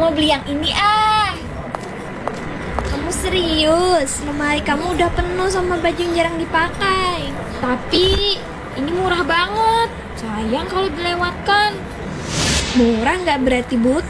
mau beli yang ini ah. Kamu serius? Lemari kamu udah penuh sama baju yang jarang dipakai. Tapi ini murah banget. Sayang kalau dilewatkan. Murah nggak berarti butuh.